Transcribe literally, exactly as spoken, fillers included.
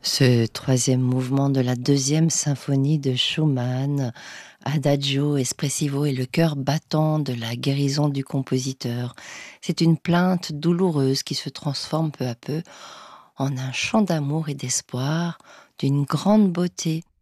Ce troisième mouvement de la deuxième symphonie de Schumann, Adagio espressivo, est le cœur battant de la guérison du compositeur. C'est une plainte douloureuse qui se transforme peu à peu en un chant d'amour et d'espoir d'une grande beauté.